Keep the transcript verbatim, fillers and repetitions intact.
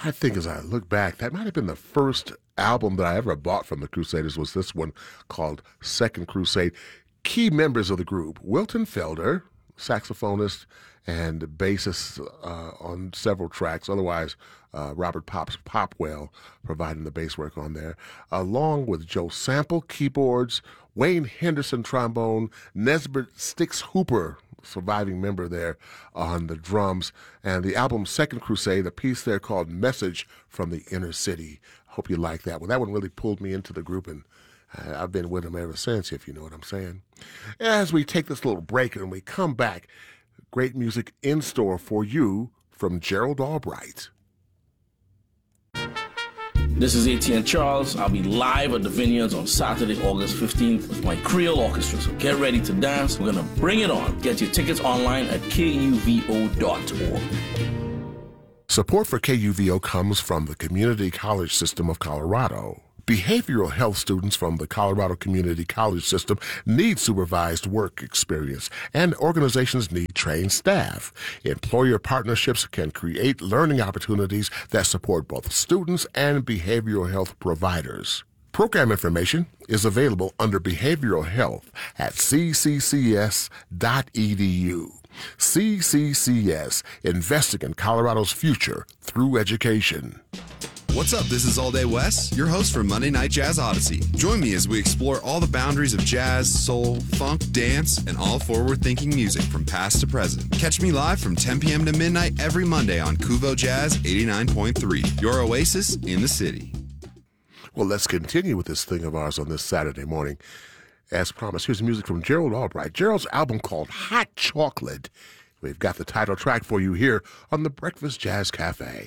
I think as I look back, that might have been the first album that I ever bought from the Crusaders was this one called Second Crusade. Key members of the group, Wilton Felder, saxophonist and bassist uh, on several tracks. Otherwise, uh, Robert Pops Popwell providing the bass work on there, along with Joe Sample, keyboards, Wayne Henderson, trombone, Nesbert Sticks Hooper, surviving member there on the drums, and the album Second Crusade, a piece there called Message from the Inner City. Hope you like that one. That one really pulled me into the group, and I've been with them ever since, if you know what I'm saying. As we take this little break and we come back, great music in store for you from Gerald Albright. This is A T N Charles. I'll be live at the Vineyards on Saturday, August fifteenth with my Creole Orchestra. So get ready to dance. We're going to bring it on. Get your tickets online at K U V O dot org. Support for K U V O comes from the Community College System of Colorado. Behavioral health students from the Colorado Community College System need supervised work experience, and organizations need trained staff. Employer partnerships can create learning opportunities that support both students and behavioral health providers. Program information is available under Behavioral Health at c c c s dot e d u. C C C S, investing in Colorado's future through education. What's up? This is All Day Wes, your host for Monday Night Jazz Odyssey. Join me as we explore all the boundaries of jazz, soul, funk, dance, and all forward-thinking music from past to present. Catch me live from ten p.m. to midnight every Monday on Kuvo Jazz eighty-nine point three, your oasis in the city. Well, let's continue with this thing of ours on this Saturday morning. As promised, here's music from Gerald Albright. Gerald's album called Hot Chocolate. We've got the title track for you here on the Breakfast Jazz Cafe.